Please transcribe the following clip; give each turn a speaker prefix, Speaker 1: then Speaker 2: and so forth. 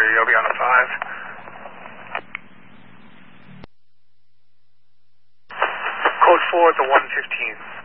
Speaker 1: you'll be on a 5. Code 4 at the 115.